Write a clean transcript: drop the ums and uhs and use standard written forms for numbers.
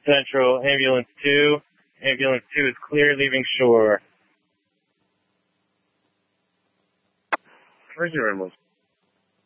Central, Ambulance 2. Ambulance 2 is clear, leaving shore. Where's your ambulance?